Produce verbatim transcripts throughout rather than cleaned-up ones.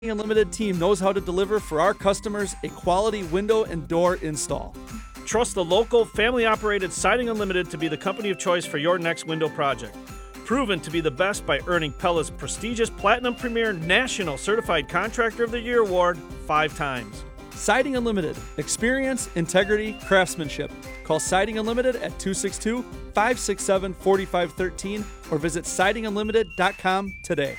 Unlimited team knows how to deliver for our customers a quality window and door install. Trust the local, family-operated Siding Unlimited to be the company of choice for your next window project. Proven to be the best by earning Pella's prestigious Platinum Premier National Certified Contractor of the Year award five times. Siding Unlimited. Experience, integrity, craftsmanship. Call Siding Unlimited at two six two, five six seven, four five one three or visit siding unlimited dot com today.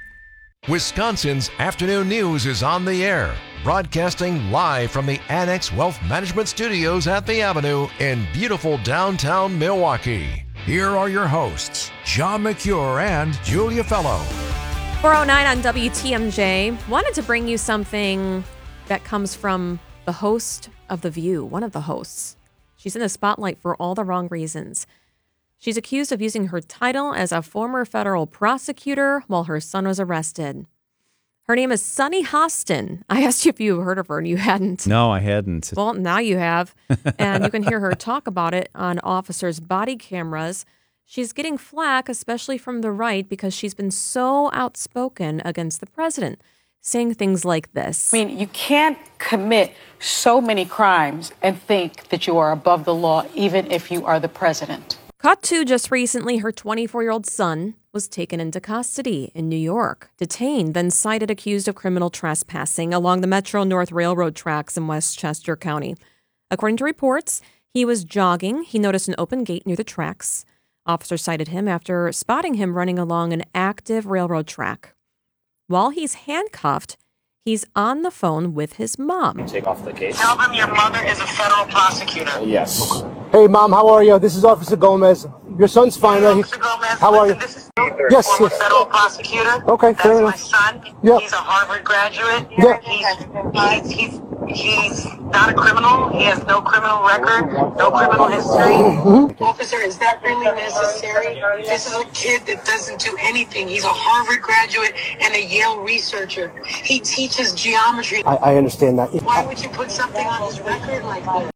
Wisconsin's Afternoon News is on the air, broadcasting live from the Annex Wealth Management Studios at the Avenue in beautiful downtown Milwaukee. Here are your hosts, John McCure and Julia Fellow. four oh nine on W T M J. Wanted to bring you something that comes from the host of The View, one of the hosts. She's in the spotlight for all the wrong reasons. She's accused of using her title as a former federal prosecutor while her son was arrested. Her name is Sunny Hostin. I asked you if you heard of her and you hadn't. No, I hadn't. Well, now you have. And you can hear her talk about it on officers' body cameras. She's getting flack, especially from the right, because she's been so outspoken against the president, saying things like this. I mean, you can't commit so many crimes and think that you are above the law, even if you are the president. Cut to just recently, her twenty-four-year-old son was taken into custody in New York, detained, then cited accused of criminal trespassing along the Metro North Railroad tracks in Westchester County. According to reports, he was jogging. He noticed an open gate near the tracks. Officers cited him after spotting him running along an active railroad track. While he's handcuffed, he's on the phone with his mom. Take off the case. Tell them your mother is a federal prosecutor. Yes. Hey, Mom, how are you? This is Officer Gomez. Your son's fine, right? Officer Gomez, how are listen, you? This is yes, former yes. federal prosecutor. Okay, That's fair my enough. son. Yep. He's a Harvard graduate. Yep. He's, he's, he's, he's not a criminal. He has no criminal record, no criminal history. Mm-hmm. Officer, is that really necessary? This is a kid that doesn't do anything. He's a Harvard graduate and a Yale researcher. He teaches geometry. I, I understand that. Why would you put something on his record like that?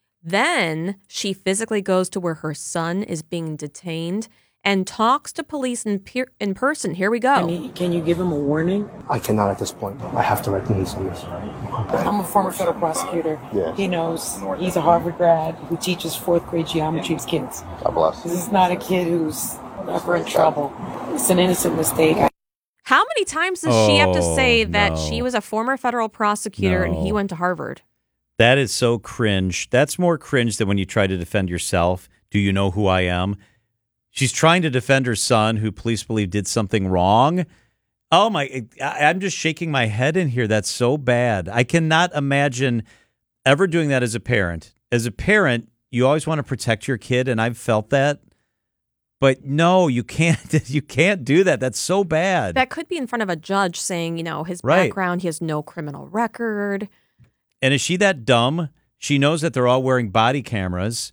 Then she physically goes to where her son is being detained and talks to police in, per- in person. Here we go. Can you, can you give him a warning? I cannot at this point. I have to write the news on this. I'm a former federal prosecutor. Yeah. He knows he's a Harvard grad who teaches fourth grade geometry to kids. God bless. This is not a kid who's ever in trouble. It's an innocent mistake. How many times does she have to Oh, say that no. she was a former federal prosecutor and he No. went to Harvard? That is so cringe. That's more cringe than when you try to defend yourself. Do you know who I am? She's trying to defend her son, who police believe did something wrong. Oh, my. I- I'm just shaking my head in here. That's so bad. I cannot imagine ever doing that as a parent. As a parent, you always want to protect your kid, and I've felt that. But no, you can't. You can't do that. That's so bad. That could be in front of a judge saying, you know, his Right. background, he has no criminal record. And is she that dumb? She knows that they're all wearing body cameras.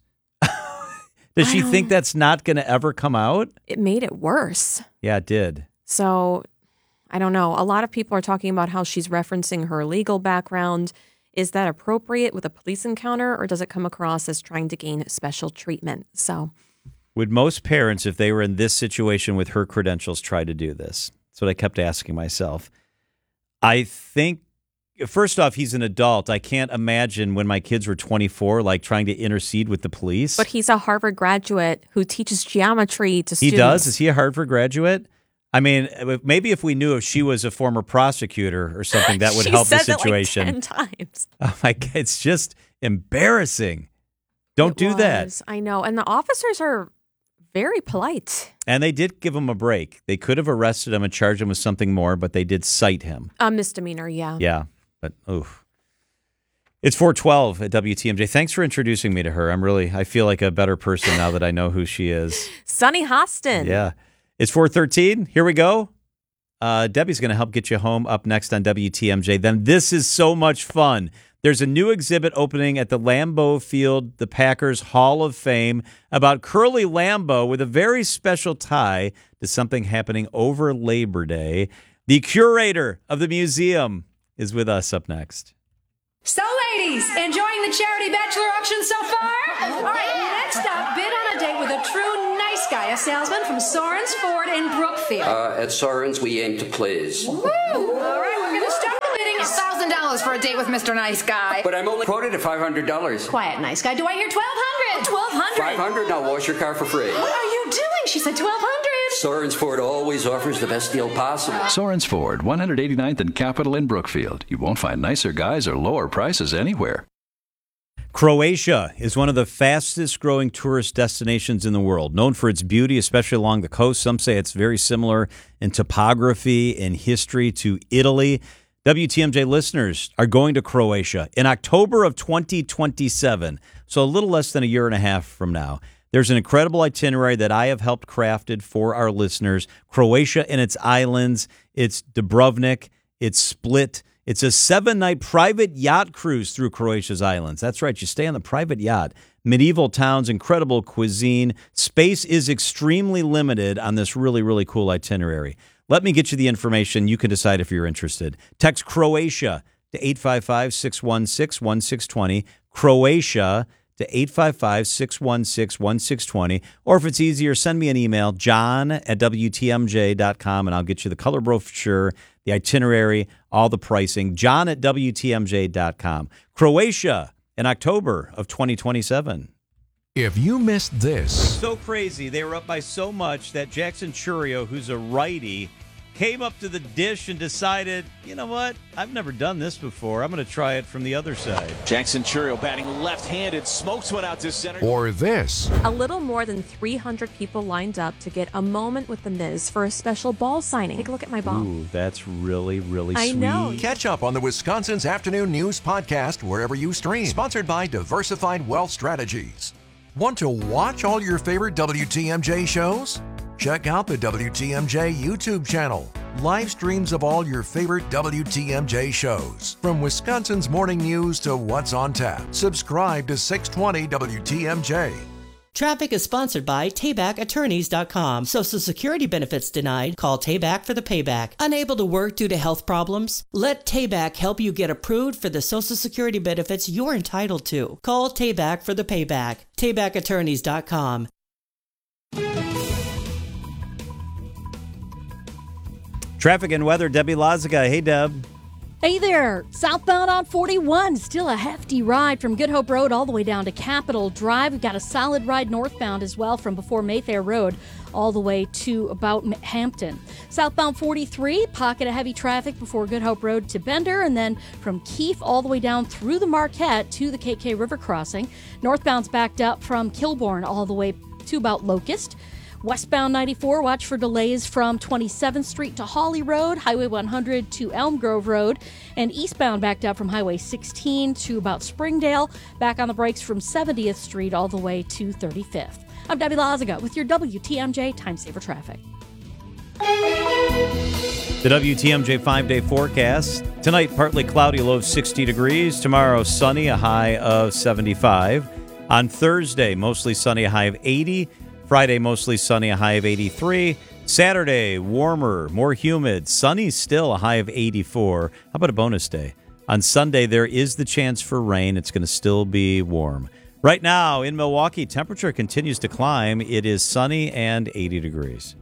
Does she think that's not going to ever come out? It made it worse. Yeah, it did. So, I don't know. A lot of people are talking about how she's referencing her legal background. Is that appropriate with a police encounter, or does it come across as trying to gain special treatment? So, Would most parents, if they were in this situation with her credentials, try to do this? That's what I kept asking myself. I think, first off, he's an adult. I can't imagine when my kids were twenty-four, like trying to intercede with the police. but he's a Harvard graduate who teaches geometry to He students. does? Is he a Harvard graduate? I mean, maybe if we knew if she was a former prosecutor or something, that would She help the says it like situation. ten times. Oh my God, it's just embarrassing. Don't It do that. was. I know. And the officers are very polite. And they did give him a break. They could have arrested him and charged him with something more, but they did cite him. A misdemeanor, yeah. Yeah, but oof. It's four twelve at W T M J. Thanks for introducing me to her. I'm really, I feel like a better person now that I know who she is. Sunny Hostin. Yeah. It's four thirteen. Here we go. Uh, Debbie's going to help get you home up next on W T M J. Then this is so much fun. There's a new exhibit opening at the Lambeau Field, the Packers Hall of Fame, about Curly Lambeau with a very special tie to something happening over Labor Day. The curator of the museum is with us up next. So, ladies, enjoying the charity bachelor auction so far? All right, next up, bid on a date with a true nice guy, a salesman from Soren's Ford in Brookfield. Uh, at Soren's, we aim to please. Woo! All right, we're going to start dollars for a date with Mister Nice Guy. But I'm only quoted at five hundred dollars. Quiet, nice guy. Do I hear twelve hundred? twelve hundred? five hundred dollars, now wash your car for free. What are you doing? She said twelve hundred. Sorens Ford always offers the best deal possible. Sorens Ford, one hundred eighty-ninth and Capitol in Brookfield. You won't find nicer guys or lower prices anywhere. Croatia is one of the fastest growing tourist destinations in the world, known for its beauty, especially along the coast. Some say it's very similar in topography and history to Italy. W T M J listeners are going to Croatia in October of twenty twenty-seven, so a little less than a year and a half from now. There's an incredible itinerary that I have helped crafted for our listeners. Croatia and its islands, it's Dubrovnik, it's Split. It's a seven-night private yacht cruise through Croatia's islands. That's right, you stay on the private yacht. Medieval towns, incredible cuisine. Space is extremely limited on this really, really cool itinerary. Let me get you the information. You can decide if you're interested. Text Croatia to eight five five, six one six, one six two zero. Croatia to eight five five, six one six, one six two zero. Or if it's easier, send me an email, john at W T M J dot com, and I'll get you the color brochure, the itinerary, all the pricing. John at W T M J dot com. Croatia in October of twenty twenty-seven. If you missed this. So crazy. They were up by so much that Jackson Chourio, who's a righty, came up to the dish and decided, you know what? I've never done this before. I'm going to try it from the other side. Jackson Chourio batting left-handed. Smokes one out to center. Or this. A little more than three hundred people lined up to get a moment with The Miz for a special ball signing. Take a look at my ball. Ooh, that's really, really I sweet. know. Catch up on the Wisconsin's Afternoon News podcast wherever you stream. Sponsored by Diversified Wealth Strategies. Want to watch all your favorite W T M J shows? Check out the W T M J YouTube channel. Live streams of all your favorite W T M J shows. From Wisconsin's morning news to what's on tap. Subscribe to six twenty W T M J. Traffic is sponsored by Tayback Attorneys dot com. Social Security benefits denied? Call Tayback for the payback. Unable to work due to health problems? Let Tayback help you get approved for the Social Security benefits you're entitled to. Call Tayback for the payback. Tayback Attorneys dot com. Traffic and weather, Debbie Lazaga. Hey, Deb. Hey there. Southbound on forty-one, still a hefty ride from Good Hope Road all the way down to Capitol Drive. We've got a solid ride northbound as well from before Mayfair Road all the way to about Hampton. Southbound forty-three, pocket of heavy traffic before Good Hope Road to Bender, and then from Keefe all the way down through the Marquette to the K K River crossing. Northbound's backed up from Kilbourne all the way to about Locust. Westbound ninety-four, watch for delays from twenty-seventh Street to Hawley Road, Highway one hundred to Elm Grove Road, and eastbound backed up from Highway sixteen to about Springdale, back on the brakes from seventieth Street all the way to thirty-fifth. I'm Debbie Lazaga with your W T M J Time Saver Traffic. The W T M J five-day forecast. Tonight, partly cloudy, low of sixty degrees. Tomorrow, sunny, a high of seventy-five. On Thursday, mostly sunny, a high of eighty. Friday, mostly sunny, a high of eighty-three. Saturday, warmer, more humid. Sunny still, a high of eighty-four. How about a bonus day? On Sunday, there is the chance for rain. It's going to still be warm. Right now in Milwaukee, temperature continues to climb. It is sunny and eighty degrees.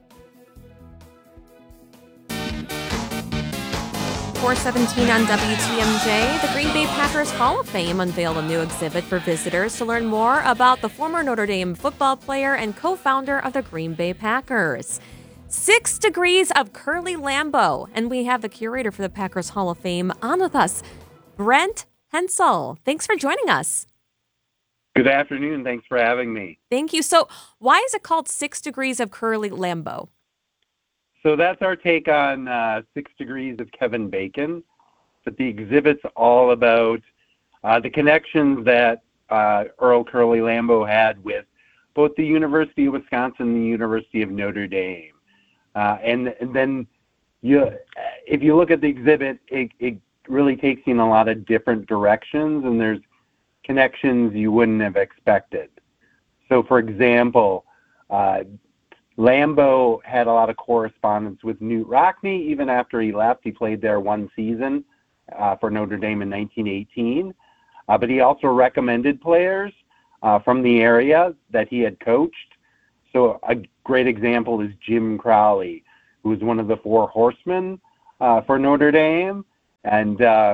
four seventeen on W T M J, the Green Bay Packers Hall of Fame unveiled a new exhibit for visitors to learn more about the former Notre Dame football player and co-founder of the Green Bay Packers. Six Degrees of Curly Lambeau. And we have the curator for the Packers Hall of Fame on with us, Brent Hensel. Thanks for joining us. Good afternoon. Thanks for having me. Thank you. So why is it called Six Degrees of Curly Lambeau? So that's our take on uh, Six Degrees of Kevin Bacon. But the exhibit's all about uh, the connections that uh, Earl Curly Lambeau had with both the University of Wisconsin and the University of Notre Dame. Uh, and, and then you, if you look at the exhibit, it, it really takes you in a lot of different directions, and there's connections you wouldn't have expected. So, for example, uh, Lambeau had a lot of correspondence with Knute Rockne. Even after he left, he played there one season uh, for Notre Dame in nineteen eighteen. Uh, but he also recommended players uh, from the area that he had coached. So a great example is Jim Crowley, who was one of the four horsemen uh, for Notre Dame. And uh,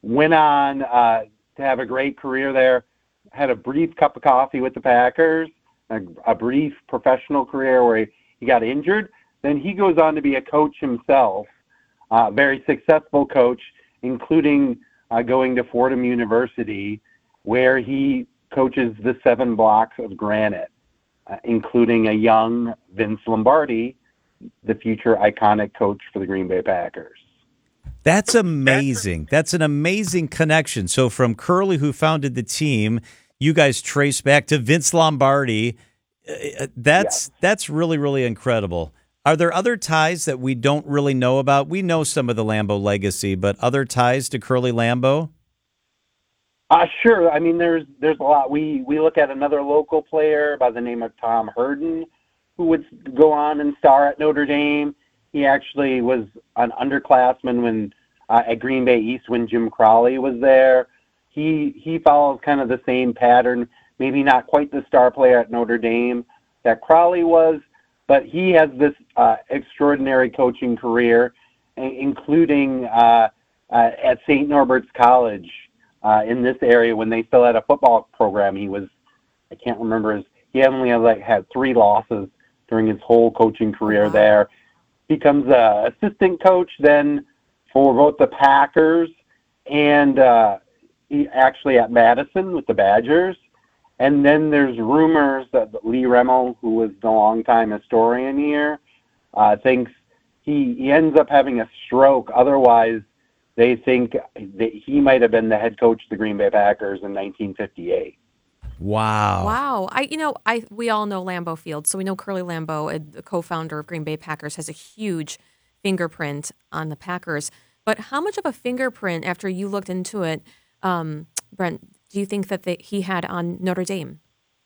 went on uh, to have a great career there, had a brief cup of coffee with the Packers, a, a brief professional career where he, he got injured. Then he goes on to be a coach himself, a uh, very successful coach, including uh, going to Fordham University, where he coaches the seven blocks of Granite, uh, including a young Vince Lombardi, the future iconic coach for the Green Bay Packers. That's amazing. That's an amazing connection. So from Curly, who founded the team, you guys trace back to Vince Lombardi. Uh, that's yeah. that's really, really incredible. Are there other ties that we don't really know about? We know some of the Lambeau legacy, but other ties to Curly Lambeau? Uh, sure. I mean, there's there's a lot. We we look at another local player by the name of Tom Herden, who would go on and star at Notre Dame. He actually was an underclassman when uh, at Green Bay East when Jim Crowley was there. He he follows kind of the same pattern, maybe not quite the star player at Notre Dame that Crowley was, but he has this uh, extraordinary coaching career, including uh, uh, at Saint Norbert's College uh, in this area when they still had a football program. He was, I can't remember his, he only had, like, had three losses during his whole coaching career there. Becomes a assistant coach then for both the Packers and uh, he actually at Madison with the Badgers. And then there's rumors that Lee Remmel, who was the longtime historian here, uh, thinks he, he ends up having a stroke. Otherwise, they think that he might have been the head coach of the Green Bay Packers in nineteen fifty-eight. Wow. Wow. I, you know, I we all know Lambeau Field, so we know Curly Lambeau, the co-founder of Green Bay Packers, has a huge fingerprint on the Packers. But how much of a fingerprint, after you looked into it, um, Brent, do you think that the, he had on Notre Dame?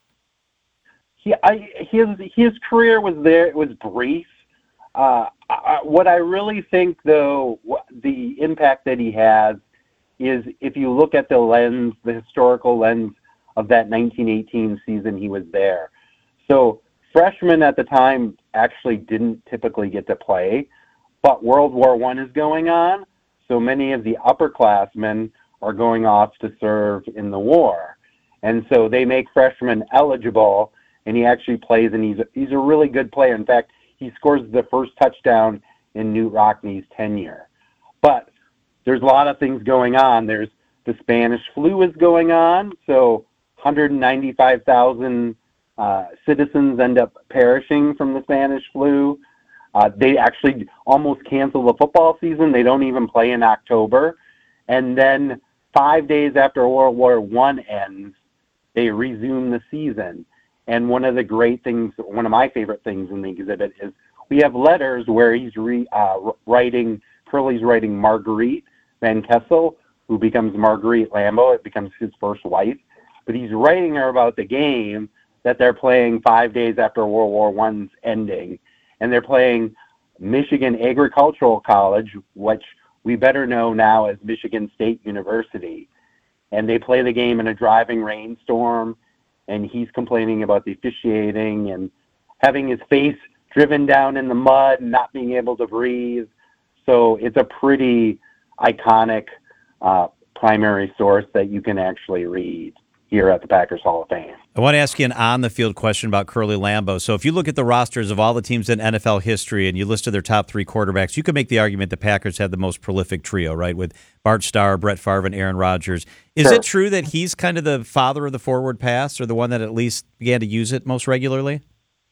He, I, his his career was there. It was brief. Uh, I, what I really think, though, the impact that he has is if you look at the lens, the historical lens of that nineteen eighteen season he was there. So freshmen at the time actually didn't typically get to play, but World War One is going on, so many of the upperclassmen are going off to serve in the war. And so they make freshmen eligible, and he actually plays, and he's a, he's a really good player. In fact, he scores the first touchdown in Knute Rockne's tenure. But there's a lot of things going on. There's the Spanish flu is going on, so one hundred ninety-five thousand uh, citizens end up perishing from the Spanish flu. Uh, they actually almost cancel the football season. They don't even play in October. And then five days after World War One ends, they resume the season. And one of the great things, one of my favorite things in the exhibit is we have letters where he's re, uh, writing, Curly's writing Marguerite Van Kessel, who becomes Marguerite Lambeau. It becomes his first wife. But he's writing her about the game that they're playing five days after World War One's ending. And they're playing Michigan Agricultural College, which we better know now as Michigan State University. And they play the game in a driving rainstorm, and he's complaining about the officiating and having his face driven down in the mud and not being able to breathe. So it's a pretty iconic uh, primary source that you can actually read here at the Packers Hall of Fame. I want to ask you an on-the-field question about Curly Lambeau. So if you look at the rosters of all the teams in N F L history and you listed their top three quarterbacks, you could make the argument the Packers had the most prolific trio, right, with Bart Starr, Brett Favre, and Aaron Rodgers. Is Sure. it true that he's kind of the father of the forward pass, or the one that at least began to use it most regularly?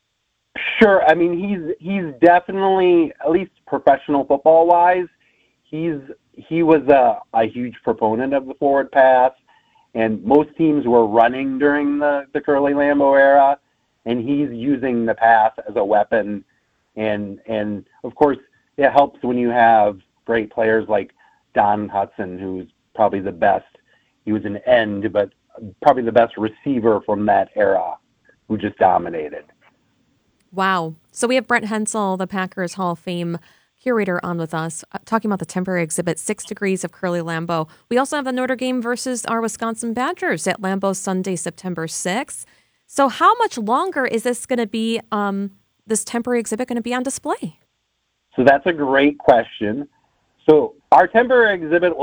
Sure. I mean, he's he's definitely, at least professional football-wise, he's he was a, a huge proponent of the forward pass. And most teams were running during the, the Curly Lambeau era, and he's using the pass as a weapon. And, and of course, it helps when you have great players like Don Hutson, who's probably the best. He was an end, but probably the best receiver from that era who just dominated. Wow. So we have Brent Hensel, the Packers Hall of Fame curator, on with us, uh, talking about the temporary exhibit, Six Degrees of Curly Lambeau. We also have the Notre Dame versus our Wisconsin Badgers at Lambeau Sunday, September sixth. So how much longer is this going to be, um, this temporary exhibit going to be on display? So that's a great question. So our temporary exhibit